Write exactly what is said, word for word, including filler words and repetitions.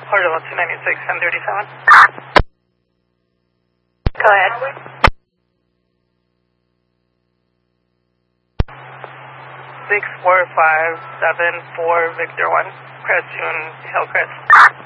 Portable two ninety-six, ten thirty-seven. Go ahead. six four five seven four Victor one, Crest June, Hillcrest.